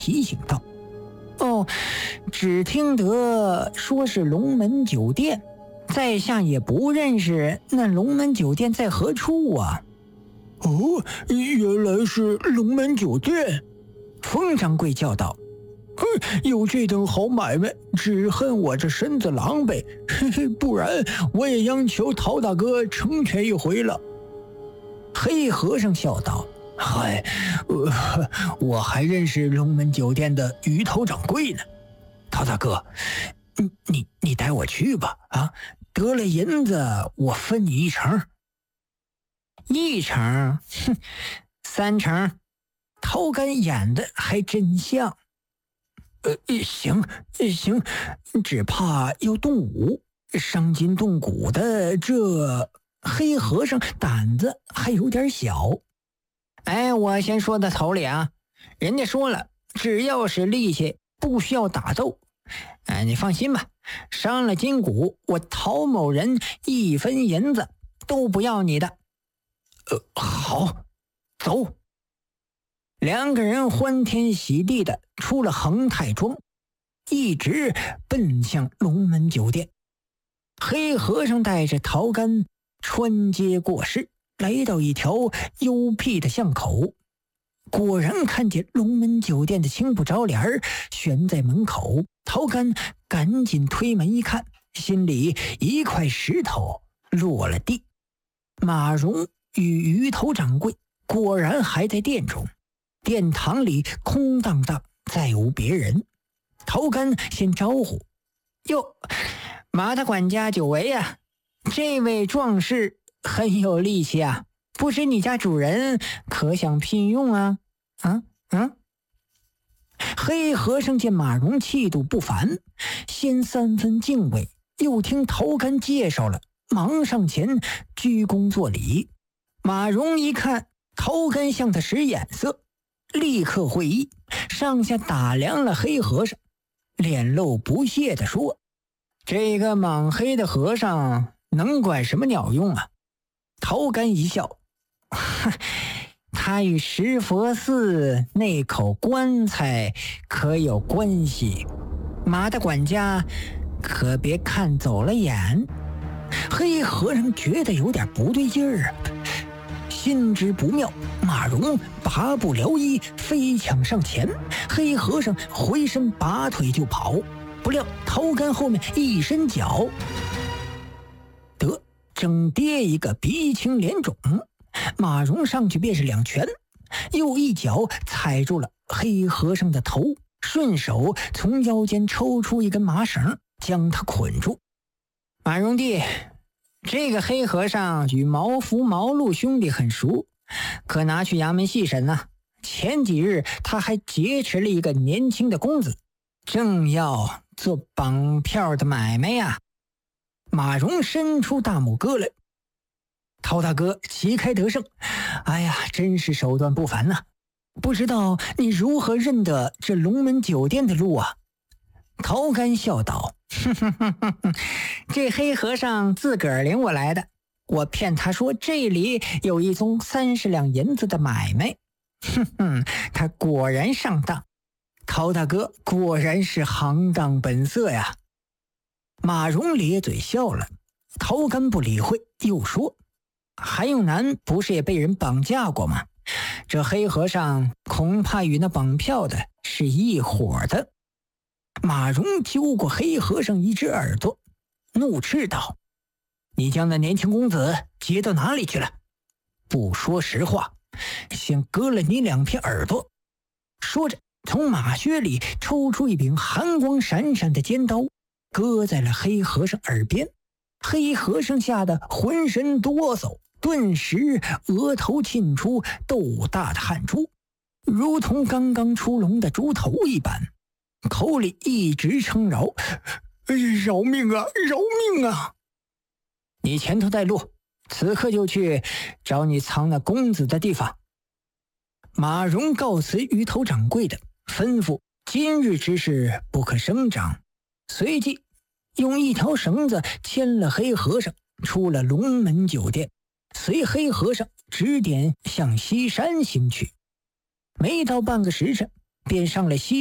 提醒道：“哦，只听得说是龙门酒店，在下也不认识那龙门酒店在何处啊？”“ 哦，原来是龙门酒店。” 冯掌柜叫道：“ 有这等好买卖，只恨我这身子狼狈，不然我也央求陶大哥成全一回了。” 黑和尚笑道：“ 嗨，我还认识龙门酒店的鱼头掌柜呢。陶大哥，你带我去吧，得了银子我分你1成。 1成？哼，3成。陶干演的还真像。 行，只怕要动武，伤筋动骨的，这黑和尚胆子还有点小。我先说到头里啊，人家说了，只要是力气，不需要打斗。你放心吧，伤了筋骨，我陶某人1分银子都不要你的。 好，走。 2个人欢天喜地的出了恒泰庄，一直奔向龙门酒店。黑和尚带着陶干穿街过市，来到一条幽僻的巷口，果然看见龙门酒店的青布罩帘悬在门口。陶干赶紧推门一看，心里一块石头落了地。马荣与鱼头掌柜果然还在店中，殿堂里空荡荡，再无别人。陶干先招呼：“哟，马大管家久违啊，这位壮士很有力气啊，不知你家主人可想聘用啊？”黑和尚见马荣气度不凡，先3分敬畏，又听陶干介绍了，忙上前鞠躬作礼。马荣一看陶干向他使眼色，立刻会意，上下打量了黑和尚，脸露不屑地说：“这个莽黑的和尚能管什么鸟用啊？”陶干一笑：“他与石佛寺那口棺材可有关系？马大管家可别看走了眼。”黑和尚觉得有点不对劲儿，心知不妙，马荣拔不了衣，飞抢上前，黑和尚回身拔腿就跑，不料陶干后面一伸脚，得正跌一个鼻青脸肿。马荣上去便是2拳，又一脚踩住了黑和尚的头，顺手从腰间抽出一根麻绳，将他捆住。“马荣弟，这个黑和尚与毛福、毛路兄弟很熟，可拿去衙门细审啊。前几日他还劫持了一个年轻的公子，正要做绑票的买卖呀。”马荣伸出大拇哥来：“陶大哥旗开得胜，哎呀，真是手段不凡呐！不知道你如何认得这龙门酒店的路啊？”陶干笑道：“这黑和尚自个儿领我来的，我骗他说这里有一宗30两银子的买卖，他果然上当。陶大哥果然是行当本色呀。”马荣咧嘴笑了，陶干不理会，又说：“韩永南不是也被人绑架过吗？这黑和尚恐怕与那绑票的是一伙的。”马荣揪过黑和尚一只耳朵，怒斥道：“你将那年轻公子接到哪里去了？不说实话，先割了你2片耳朵。”说着从马靴里抽出一柄寒光闪闪的尖刀，割在了黑和尚耳边。黑和尚吓得浑身哆嗦，顿时额头沁出豆大的汗珠，如同刚刚出笼的猪头一般，口里一直称饶：“饶命啊，饶命啊！你前头带路，此刻就去找你藏那公子的地方。”马荣告辞鱼头掌柜的，吩咐今日之事不可声张，随即用一条绳子牵了黑和尚出了龙门酒店，随黑和尚指点向西山行去。没到半个时辰， 便上了西